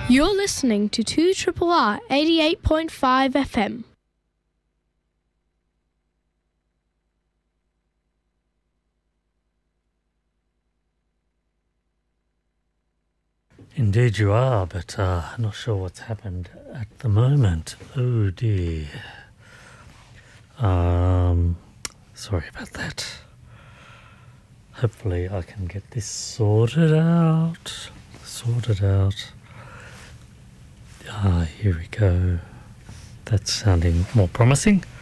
You're listening to 2RRR 88.5 FM. Indeed you are, but not sure what's happened at the moment. Oh dear. Sorry about that. Hopefully I can get this sorted out. Here we go. That's sounding more promising.